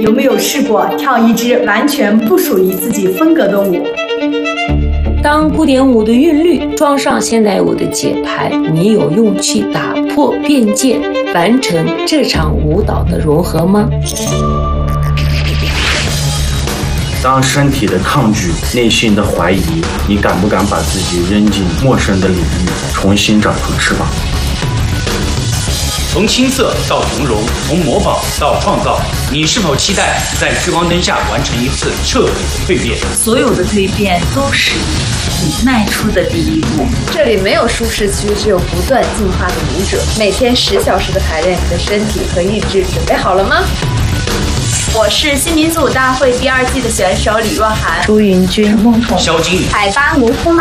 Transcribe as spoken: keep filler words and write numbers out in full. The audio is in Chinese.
有没有试过跳一支完全不属于自己风格的舞？ 当古典舞的韵律装上现代舞的节拍，你有勇气打破边界，完成这场舞蹈的融合吗？ 当身体的抗拒，内心的怀疑，你敢不敢把自己扔进陌生的领域，重新长成翅膀？ 从青涩到从容，从模仿到创造，你是否期待在聚光灯下完成一次彻底的蜕变？ 所有的蜕变都是你迈出的第一步。 这里没有舒适区，只有不断进化的舞者。每天十小时的排练，你的身体和意志准备好了吗？ 我是新民族舞大会第二季的选手李若涵、 朱云君、 萧金宇、 海巴奴夫马。